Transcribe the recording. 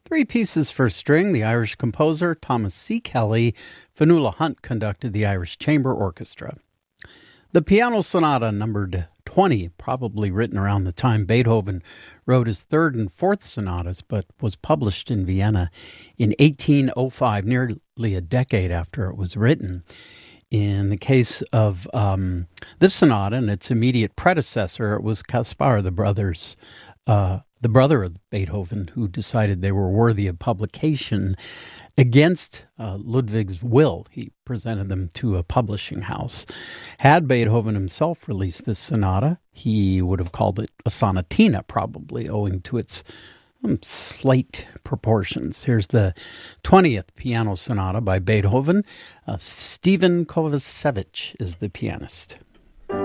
Three pieces for string. The Irish composer Thomas C. Kelly. Fionnuala Hunt conducted the Irish Chamber Orchestra. The Piano Sonata numbered 20, probably written around the time Beethoven wrote his third and fourth sonatas, but was published in Vienna in 1805, nearly a decade after it was written. In the case of this sonata and its immediate predecessor, it was Caspar, the brother of Beethoven, who decided they were worthy of publication against Ludwig's will. He presented them to a publishing house. Had Beethoven himself released this sonata, he would have called it a sonatina, probably, owing to its slight proportions. Here's the 20th piano sonata by Beethoven. Stephen Kovacevic is the pianist.